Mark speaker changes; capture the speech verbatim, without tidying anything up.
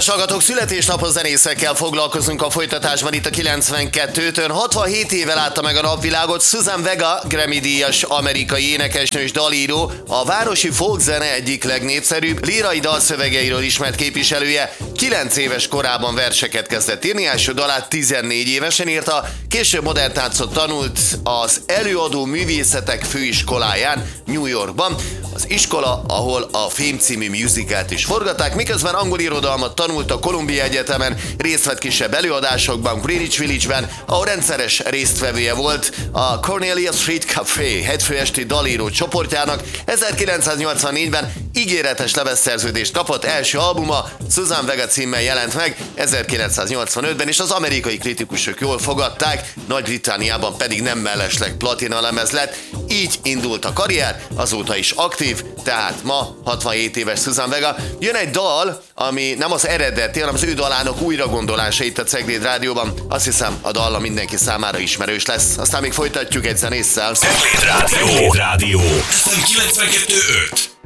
Speaker 1: Kedves hallgatók, születésnapos zenészekkel foglalkozunk a folytatásban itt a kilencvenkettőtől. hatvanhét éve látta meg a napvilágot Suzanne Vega, Grammy-díjas amerikai énekesnő és dalíró, a városi folkzene egyik legnépszerűbb lírai dalszövegeiről ismert képviselője. kilenc éves korában verseket kezdett írni, első dalát tizennégy évesen írta, később modern táncot tanult az Előadó Művészetek Főiskoláján, New Yorkban. Az iskola, ahol a Fame című musicalt is forgatták, miközben angol irodalmat tanult a Columbia Egyetemen, részt vett kisebb előadásokban, Greenwich Village-ben, ahol rendszeres résztvevője volt a Cornelia Street Café hétfőesti dalíró csoportjának. ezerkilencszáznyolcvannégyben ígéretes lemezszerződést kapott, első albuma Suzanne Vega címmel jelent meg, ezerkilencszáznyolcvanötben, és az amerikai kritikusok jól fogadták, Nagy-Britanniában pedig nem mellesleg platina lemez lett. Így indult a karrier, azóta is aktív, tehát ma hatvanhét éves Suzanne Vega. Jön egy dal, ami nem az eredeti, hanem az ő dalának újragondolása itt a Cegléd Rádióban. Azt hiszem, a dal mindenki számára ismerős lesz. Aztán még folytatjuk egy zenésszel.
Speaker 2: Cegléd Rádió. Cegléd Rádió. ef em kilencvenkettő öt.